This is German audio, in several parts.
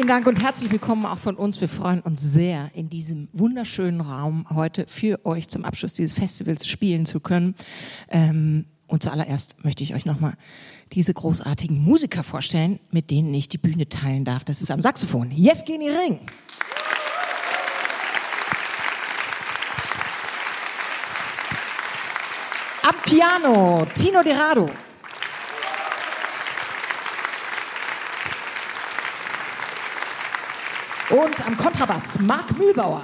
Vielen Dank und herzlich willkommen auch von uns. Wir freuen uns sehr, in diesem wunderschönen Raum heute für euch zum Abschluss dieses Festivals spielen zu können. Und zuallererst möchte ich euch nochmal diese großartigen Musiker vorstellen, mit denen ich die Bühne teilen darf. Das ist am Saxophon Jewgeni Ring. Am Piano Tino De Rado. Und am Kontrabass Marc Mühlbauer.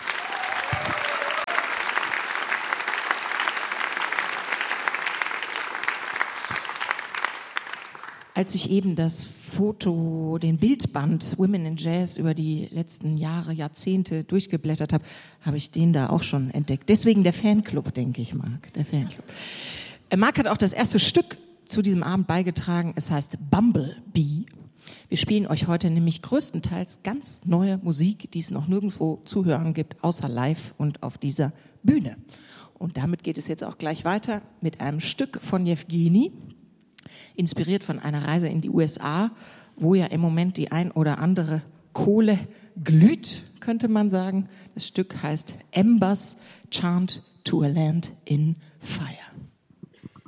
Als ich eben das Foto, den Bildband Women in Jazz über die letzten Jahre, Jahrzehnte durchgeblättert habe, habe ich den da auch schon entdeckt. Deswegen der Fanclub, denke ich, Marc, der Fanclub. Marc hat auch das erste Stück zu diesem Abend beigetragen. Es heißt Bumblebee. Wir spielen euch heute nämlich größtenteils ganz neue Musik, die es noch nirgendwo zu hören gibt, außer live und auf dieser Bühne. Und damit geht es jetzt auch gleich weiter mit einem Stück von Jewgeni, inspiriert von einer Reise in die USA, wo ja im Moment die ein oder andere Kohle glüht, könnte man sagen. Das Stück heißt Embers Chant to a Land in Fire.